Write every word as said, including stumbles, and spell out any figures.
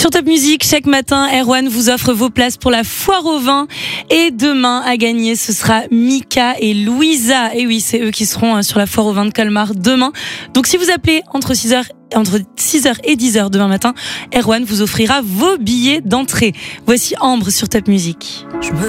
Sur Top Music, chaque matin, Erwan vous offre vos places pour la foire au vin. Et demain, à gagner, ce sera Mika et Louisa. Et oui, c'est eux qui seront sur la foire au vin de Colmar demain. Donc si vous appelez entre six heures entre six heures et dix heures demain matin, Erwan vous offrira vos billets d'entrée. Voici Ambre sur Top Music.